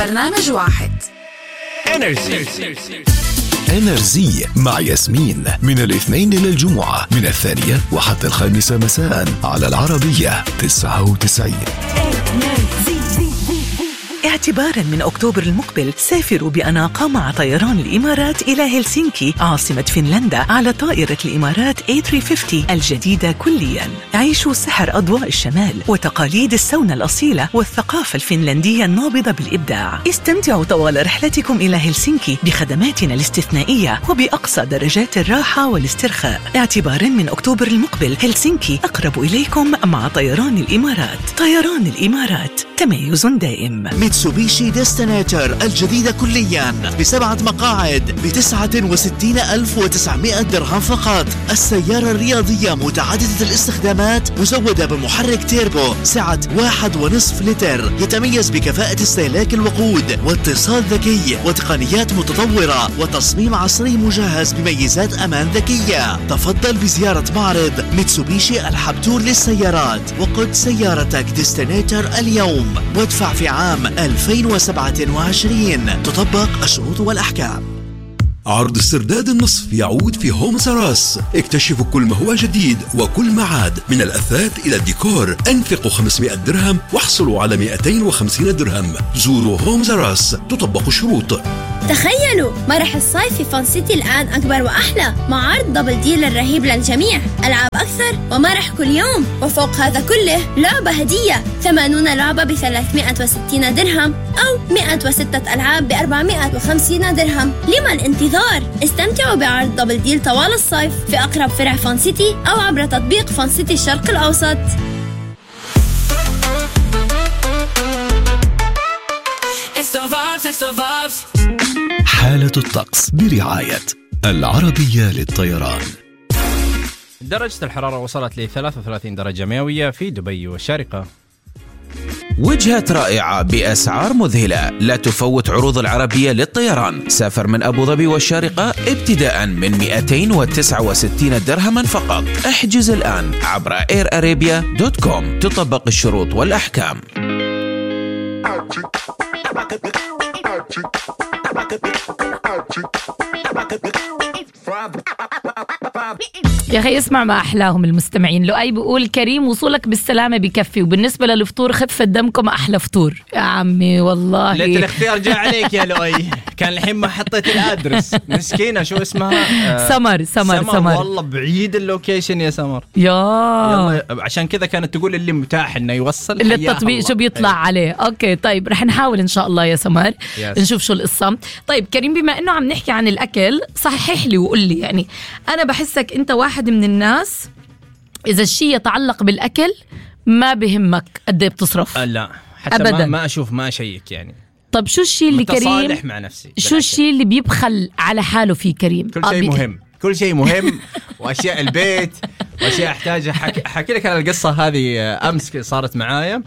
برنامج واحد. إنرجي مع ياسمين من الاثنين إلى الجمعة من 2 وحتى 5 مساء على العربية 99. اعتباراً من أكتوبر المقبل سافروا بأناقة مع طيران الإمارات إلى هلسنكي عاصمة فنلندا على طائرة الإمارات A350 الجديدة كلياً. عيشوا سحر أضواء الشمال وتقاليد السونا الأصيلة والثقافة الفنلندية النابضة بالإبداع. استمتعوا طوال رحلتكم إلى هلسنكي بخدماتنا الاستثنائية وبأقصى درجات الراحة والاسترخاء. اعتباراً من أكتوبر المقبل هلسنكي أقرب إليكم مع طيران الإمارات. طيران الإمارات، تميز دائم. ميتسوبيشي ديستنيتر الجديدة كليا ب7 مقاعد ب69,900 درهم فقط. السيارة الرياضية متعددة الاستخدامات مزودة بمحرك تيربو سعة 1.5 لتر يتميز بكفاءة استهلاك الوقود واتصال ذكي وتقنيات متطورة وتصميم عصري مجهز بميزات أمان ذكية. تفضل بزيارة معرض ميتسوبيشي الحبتور للسيارات وقد سيارتك ديستنيتر اليوم وادفع في عام 2027. تطبق الشروط والأحكام. عرض استرداد النصف يعود في هومز راس. اكتشفوا كل ما هو جديد وكل ما عاد من الأثاث إلى الديكور. انفقوا 500 درهم واحصلوا على 250 درهم. زوروا هومز راس، تطبق الشروط. تخيلوا مرح الصيف في فان سيتي الآن أكبر وأحلى مع عرض دبل ديل الرهيب للجميع. ألعاب أكثر ومرح كل يوم، وفوق هذا كله لعبة هدية 80 لعبة ب360 درهم أو 106 ألعاب ب450 درهم. لما الانتظار؟ استمتعوا بعرض دبل ديل طوال الصيف في أقرب فرع فان سيتي أو عبر تطبيق فان سيتي الشرق الأوسط. حالة الطقس برعاية العربية للطيران. درجة الحرارة وصلت ل 33 درجة مئوية في دبي والشارقة. وجهة رائعة بأسعار مذهلة. لا تفوت عروض العربية للطيران. سافر من أبو ظبي والشارقة ابتداء من 269 درهما فقط. احجز الآن عبر airarabia.com. تطبق الشروط والأحكام. يا أخي اسمع ما أحلاهم المستمعين. لؤي بيقول كريم وصولك بالسلامة بكفي، وبالنسبة للفطور خفة دمكم أحلى فطور. يا عمي والله ليت الاختيار جاء عليك يا لؤي. كان الحين ما حطيت الأدرس. مسكينة شو اسمها؟ سمر والله بعيد اللوكيشن يا سمر. يلا عشان كذا كانت تقول اللي متاح إنه يوصل للتطبيق شو بيطلع عليه. أوكي طيب رح نحاول إن شاء الله يا سمر نشوف شو القصة. طيب كريم بما إنه عم نحكي عن الأكل صحح لي وقول لي، يعني أنا بحسك أنت واحد من الناس إذا الشيء يتعلق بالأكل ما بهمك قد ايه بتصرف. لا حتى أبداً. ما أشوف ما أشيك يعني. طب شو الشيء اللي كريم متصالح مع نفسي شو الشيء اللي بيبخل على حاله فيه كريم؟ كل شيء مهم، كل شيء مهم. وأشياء البيت وأشياء أحتاجها. حكي لك على القصة هذه أمس صارت معايا.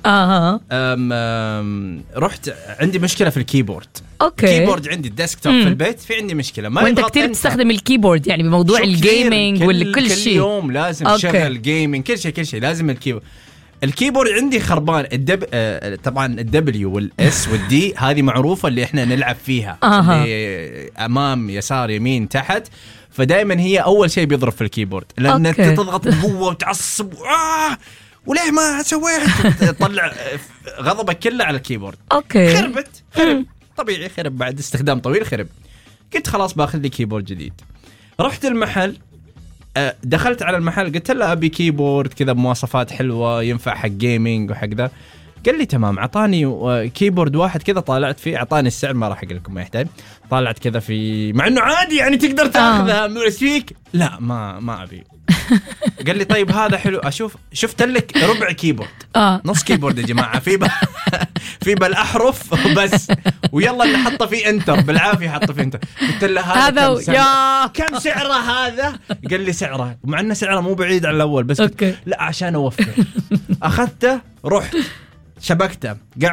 رحت عندي مشكلة في الكيبورد. اوكي كيبورد عندي الديسكتوب في البيت في عندي مشكله. ما وانت كتير تستخدم الكيبورد يعني بموضوع الجيمينج وكل شيء. كل يوم لازم تشغل جيمينج، كل شيء لازم الكيبورد عندي خربان. طبعا الدبليو والإس والدي هذه معروفة اللي احنا نلعب فيها. اللي أمام يسار يمين تحت، فدائما هي أول شيء بيضرب في الكيبورد لأن أنت تضغط بقوة وتعصب وليه ما سويت تطلع غضبك كله على الكيبورد. خرب طبيعي، خرب بعد استخدام طويل خرب. قلت خلاص باخذ لي كيبورد جديد. رحت المحل، دخلت على المحل قلت له أبي كيبورد كذا بمواصفات حلوة ينفع حق جيمينج وحق ذا. قال لي تمام. عطاني كيبورد واحد كذا طالعت فيه، عطاني السعر ما راح أقول لكم ما يحتاج. طالعت كذا في مع إنه عادي يعني تقدر تأخذها فيك. لا ما أبي. قال لي طيب هذا حلو. أشوف شفت لك ربع كيبورد نص كيبورد يا جماعة في بالأحرف بس، ويلا اللي حطه فيه انتر بالعافية حطه فيه انتر. قلت له هذا كم سعره هذا؟ قال لي سعره، ومع انه سعره مو بعيد عن الأول بس لا عشان أوفر. أخذته رحت شبكته قعدت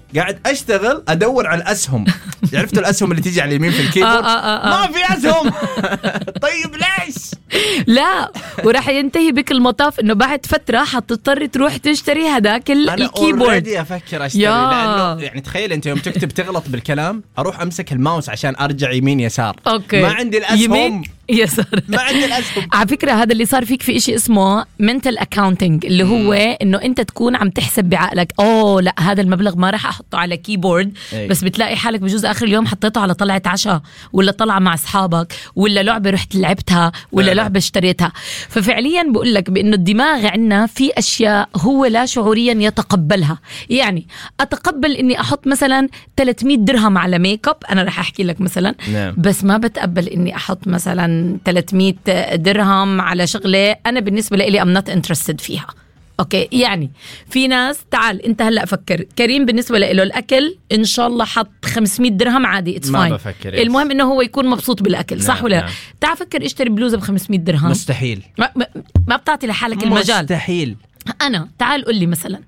قاعد اشتغل ادور على الاسهم. عرفتوا الاسهم اللي تيجي على اليمين في الكيبورد؟ ما في اسهم. طيب ليش؟ لا، وراح ينتهي بك المطاف انه بعد فتره حتضطر تروح تشتري هذاك الكيبورد. انا افكر اشتري لانه يعني تخيل انت يوم تكتب تغلط بالكلام، اروح امسك الماوس عشان ارجع يمين يسار. أوكي. ما عندي الاسهم يمين يسار. ما عندي الاسهم. على فكره هذا اللي صار فيك في إشي اسمه mental accounting، اللي هو انه انت تكون عم تحسب بعقلك لا هذا المبلغ ما راح احطه على كيبورد. بس بتلاقي حالك بجوز اخر اليوم حطيته على طلعة عشاء، ولا طلعة مع اصحابك، ولا لعبة رحت لعبتها، ولا لعبة اشتريتها. ففعليا بقول لك بانه الدماغ عندنا في اشياء هو لا شعوريا يتقبلها. يعني اتقبل اني احط مثلا 300 درهم على ميك اب، انا راح احكي لك مثلا، بس ما بتقبل اني احط مثلا 300 درهم على شغلة انا بالنسبة لي I'm not interested فيها. اوكي، يعني في ناس، تعال انت هلا فكر، كريم بالنسبه له الاكل ان شاء الله حط 500 درهم عادي، اتس فاين. المهم انه هو يكون مبسوط بالاكل. صح ولا لا؟ تعال فكر اشتري بلوزه ب 500 درهم. مستحيل. ما بتعطي لحالك المجال. مستحيل. انا تعال قل لي مثلا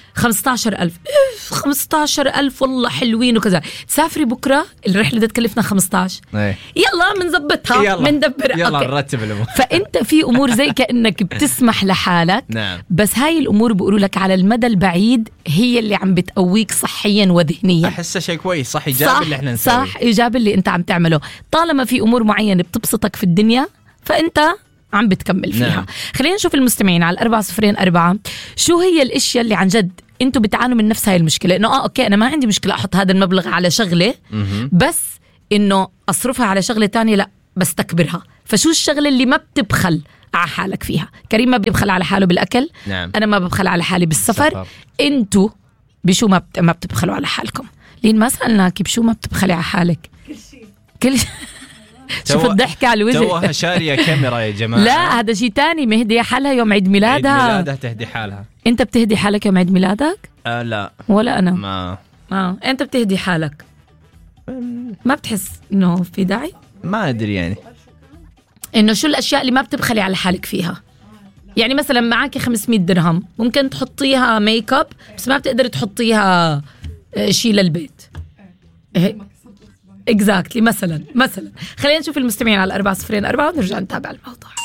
15,000 والله حلوين وكذا، تسافري بكرة الرحلة دي تكلفنا 15. يلا منزبطها مندبرها، يلا نرتب الأمور. فأنت في أمور زي كأنك بتسمح لحالك. نعم. بس هاي الأمور بيقولوا لك على المدى البعيد هي اللي عم بتقويك صحيا وذهنيا. أحسه شيء كويس. صح، إيجابي اللي احنا نسويه. صح، إيجابي اللي أنت عم تعمله. طالما في أمور معينة بتبسطك في الدنيا فأنت عم بتكمل فيها. نعم. خلينا نشوف المستمعين على 404 شو هي الاشياء اللي عن جد انتوا بتعانوا من نفس هاي المشكلة، انه اوكي انا ما عندي مشكلة احط هذا المبلغ على شغلة، بس انه اصرفها على شغلة تانية لا بستكبرها. فشو الشغلة اللي ما بتبخل على حالك فيها؟ كريم ما بيبخل على حاله بالاكل. نعم. انا ما ببخل على حالي بالسفر. انتوا بشو ما بتبخلوا على حالكم؟ لين ما سألناكي بشو ما بتبخلي على حالك؟ كل شيء. شوف الضحكة على الوجه. توها شارية كاميرا يا جماعة. لا هذا شيء تاني، مهدية حالها يوم عيد ميلادها. عيد ميلادها تهدي حالها. انت بتهدي حالك يوم عيد ميلادك؟ لا ولا انا. ما انت بتهدي حالك، ما بتحس انه في داعي؟ ما ادري يعني انه شو الاشياء اللي ما بتبخلي على حالك فيها. يعني مثلا معاكي 500 درهم ممكن تحطيها ميك اب، بس ما بتقدر تحطيها شيء للبيت. اكزاكتلي. مثلا خلينا نشوف المستمعين على 404 ونرجع نتابع الموضوع.